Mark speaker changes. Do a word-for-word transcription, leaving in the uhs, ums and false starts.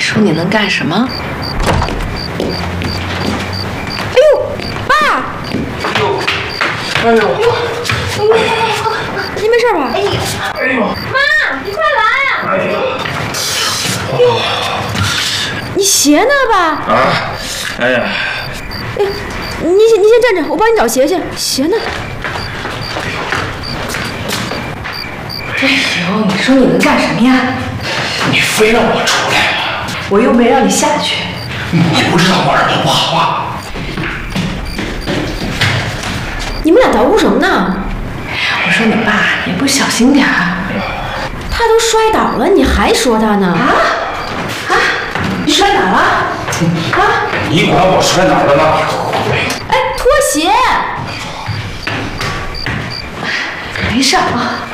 Speaker 1: 说你能干什么？
Speaker 2: 哎呦，爸！
Speaker 3: 哎呦，哎呦，哎呦，
Speaker 2: 你没事吧？
Speaker 3: 哎呦，哎呦，
Speaker 2: 妈，你快来！
Speaker 3: 哎呦，
Speaker 2: 哦，你鞋呢，爸？
Speaker 3: 啊，哎呀，
Speaker 2: 哎，你先你先站着，我帮你找鞋去。鞋呢？
Speaker 1: 哎呦，你说你能干什么呀？
Speaker 3: 你非让我出来，
Speaker 1: 我又没让你下去。
Speaker 3: 你不知道我耳朵不好啊？
Speaker 2: 你们俩捣鼓什么呢？
Speaker 1: 我说你爸，你不小心点儿。
Speaker 2: 他都摔倒了，你还说他呢？
Speaker 1: 啊啊！你摔哪了？啊！
Speaker 3: 你管我摔哪儿了呢？
Speaker 2: 哎，拖鞋。
Speaker 1: 没事啊。